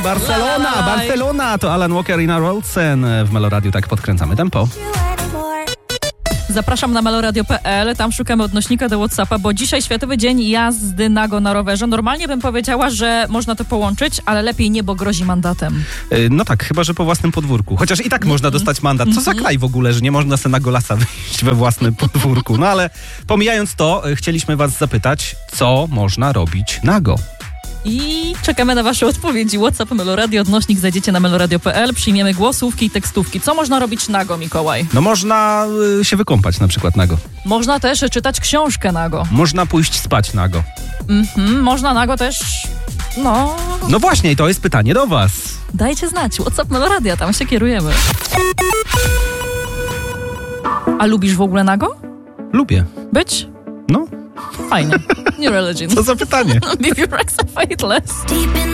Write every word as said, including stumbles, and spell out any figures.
Barcelona, Barcelona, to Alan Walker i Nina Olsen w Meloradiu, tak podkręcamy tempo. Zapraszam na meloradio kropka pe el, tam szukamy odnośnika do WhatsAppa, bo dzisiaj Światowy Dzień Jazdy Nago na rowerze. Normalnie bym powiedziała, że można to połączyć, ale lepiej nie, bo grozi mandatem. Yy, no tak, chyba że po własnym podwórku. Chociaż i tak mm-hmm. można dostać mandat. Co za kraj w ogóle, że nie można sobie na golasa wyjść we własnym podwórku. No ale pomijając to, chcieliśmy was zapytać, co można robić nago. I czekamy na wasze odpowiedzi. WhatsApp Meloradio, odnośnik znajdziecie na meloradio kropka pe el. Przyjmiemy głosówki i tekstówki. Co można robić nago, Mikołaj? No można y, się wykąpać na przykład nago. Można też czytać książkę nago. Można pójść spać nago. Mhm, można nago też... No... No właśnie, i to jest pytanie do was. Dajcie znać. WhatsApp Meloradia, tam się kierujemy. A lubisz w ogóle nago? Lubię. Być? No. Fajnie. New Religion. Co za pytanie? Baby Rexa Fateless.